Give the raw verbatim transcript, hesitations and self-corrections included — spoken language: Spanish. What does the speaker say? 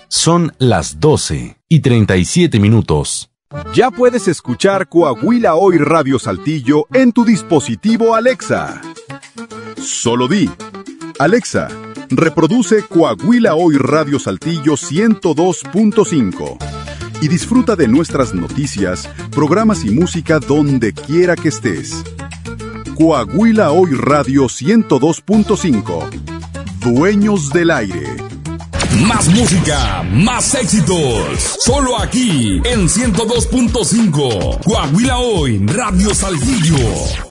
Son las doce y treinta y siete minutos. Ya puedes escuchar Coahuila Hoy Radio Saltillo en tu dispositivo Alexa. Solo di: Alexa, reproduce Coahuila Hoy Radio Saltillo ciento dos punto cinco y disfruta de nuestras noticias, programas y música donde quiera que estés. Coahuila Hoy Radio ciento dos punto cinco. Dueños del aire. Más música, más éxitos. Solo aquí en ciento dos punto cinco. Coahuila Hoy Radio Saltillo.